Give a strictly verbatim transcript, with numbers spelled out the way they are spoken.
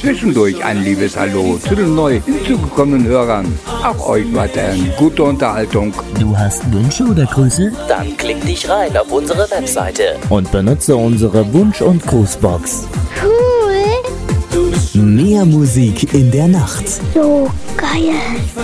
Zwischendurch ein liebes Hallo zu den neu hinzugekommenen Hörern. Auch euch weiterhin gute Unterhaltung. Du hast Wünsche oder Grüße? Dann klick dich rein auf unsere Webseite und benutze unsere Wunsch- und Grußbox. Cool. Mehr Musik in der Nacht. So geil.